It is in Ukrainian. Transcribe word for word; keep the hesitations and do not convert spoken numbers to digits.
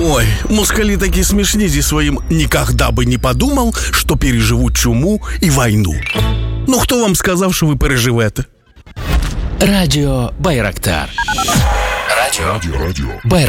Ой, москалі такі смішні зі своїм «нікогда би не подумав, що переживу чуму і війну». Ну, хто вам сказав, що ви переживете? Радіо Байрактар. Радіо, Радіо. Байрактар.